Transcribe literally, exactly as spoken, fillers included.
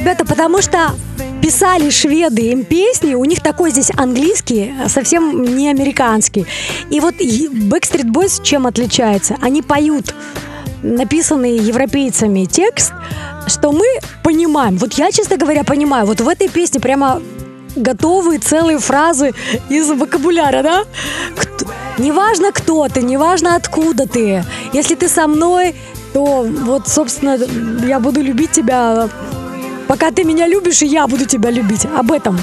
ребята, потому что писали шведы им песни, у них такой здесь английский, совсем не американский. И вот Backstreet Boys чем отличается? Они поют написанный европейцами текст, что мы понимаем. Вот я, честно говоря, понимаю. Вот в этой песне прямо готовые целые фразы из вокабуляра, да? Кто, неважно, кто ты, неважно, откуда ты. Если ты со мной, то вот, собственно, я буду любить тебя, пока ты меня любишь, и я буду тебя любить. Об этом.